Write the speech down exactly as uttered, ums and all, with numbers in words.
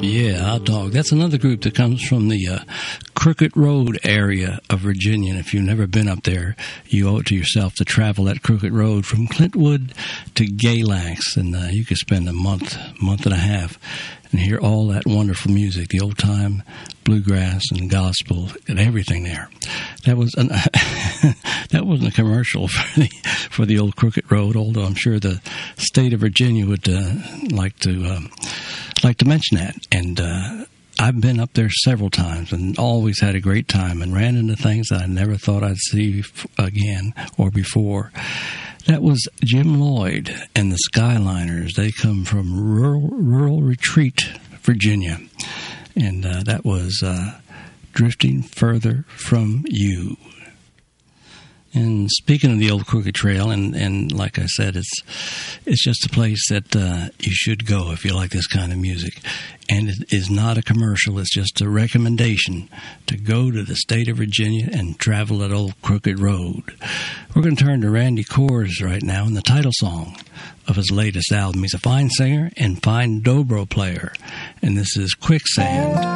Yeah, Hot Dog. That's another group that comes from the uh, Crooked Road area of Virginia. And if you've never been up there, you owe it to yourself to travel that Crooked Road from Clintwood to Galax. And uh, you could spend a month, month and a half and hear all that wonderful music, the old-time bluegrass and gospel and everything there. That was an, that wasn't a commercial for the for the old Crooked Road, although I'm sure the state of Virginia would uh, like to um, like to mention that. And uh, I've been up there several times and always had a great time and ran into things that I never thought I'd see f- again or before. That was Jim Lloyd and the Skyliners. They come from rural, rural Retreat, Virginia. And uh, that was uh, Drifting Further From You. And speaking of the old Crooked Trail, and, and like I said, it's it's just a place that uh, you should go if you like this kind of music. And it is not a commercial. It's just a recommendation to go to the state of Virginia and travel that old Crooked Road. We're going to turn to Randy Kohrs right now in the title song of his latest album. He's a fine singer and fine dobro player. And this is Quicksand.